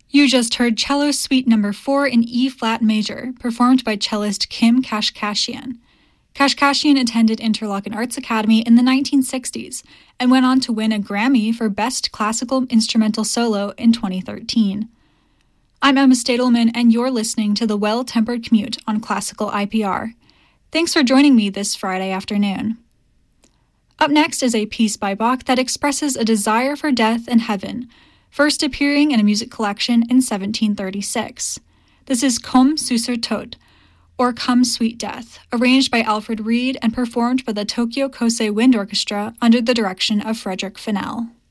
You just heard Cello Suite No. 4 in E-flat major, performed by cellist Kim Kashkashian. Kashkashian attended Interlochen Arts Academy in the 1960s and went on to win a Grammy for Best Classical Instrumental Solo in 2013. I'm Emma Stadelman, and you're listening to The Well-Tempered Commute on Classical IPR. Thanks for joining me this Friday afternoon. Up next is a piece by Bach that expresses a desire for death and heaven, first appearing in a music collection in 1736. This is Komm, süßer Tod, or Come, Sweet Death, arranged by Alfred Reed and performed by the Tokyo Kosei Wind Orchestra under the direction of Frederick Fennell.